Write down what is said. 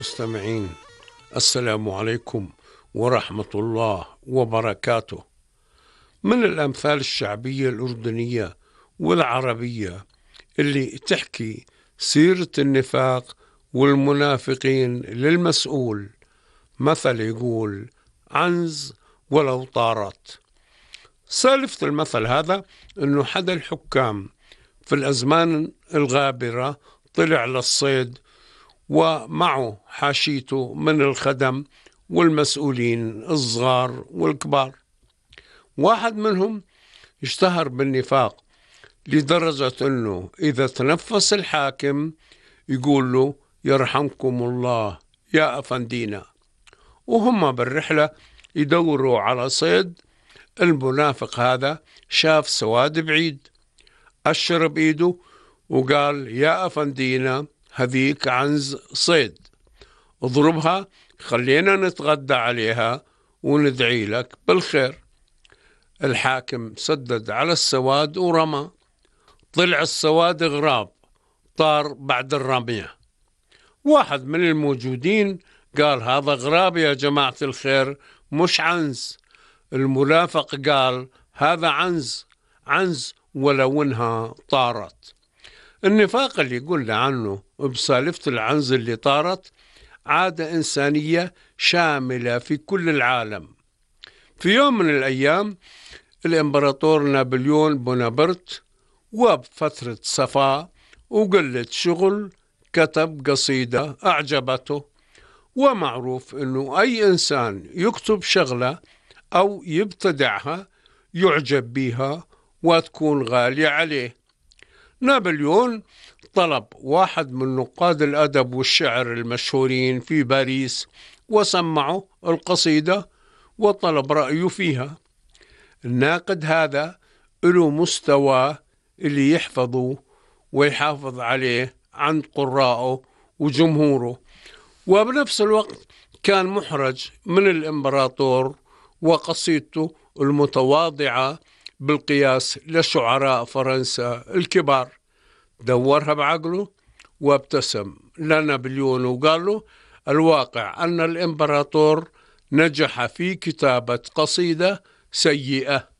مستمعين، السلام عليكم ورحمة الله وبركاته. من الأمثال الشعبية الأردنية والعربية اللي تحكي سيرة النفاق والمنافقين للمسؤول مثل يقول: عنز ولو طارت. سالفة المثل هذا أنه حد الحكام في الأزمان الغابرة طلع للصيد، ومعه حاشيته من الخدم والمسؤولين الصغار والكبار. واحد منهم اشتهر بالنفاق لدرجة أنه إذا تنفس الحاكم يقول له: يرحمكم الله يا أفندينا. وهم بالرحلة يدوروا على صيد. المنافق هذا شاف سواد بعيد، أشر بإيده وقال: يا أفندينا، هذيك عنز صيد، اضربها خلينا نتغدى عليها وندعي لك بالخير. الحاكم سدد على السواد ورمى. طلع السواد غراب، طار بعد الرمية. واحد من الموجودين قال: هذا غراب يا جماعة الخير، مش عنز. المنافق قال: هذا عنز، عنز ولو انها طارت. النفاق اللي قلنا عنه بسالفة العنز اللي طارت عادة إنسانية شاملة في كل العالم. في يوم من الأيام الإمبراطور نابليون بونابرت وبفترة صفاء وقلة شغل كتب قصيدة أعجبته. ومعروف أنه أي إنسان يكتب شغلة أو يبتدعها يعجب بها وتكون غالية عليه. نابليون طلب واحد من نقاد الأدب والشعر المشهورين في باريس وسمعه القصيدة وطلب رأيه فيها. الناقد هذا له مستوى اللي يحفظه ويحافظ عليه عند قراءه وجمهوره، وبنفس الوقت كان محرج من الإمبراطور وقصيدته المتواضعة بالقياس لشعراء فرنسا الكبار. دورها بعقله وابتسم لنابليون وقال له: الواقع أن الإمبراطور نجح في كتابة قصيدة سيئة.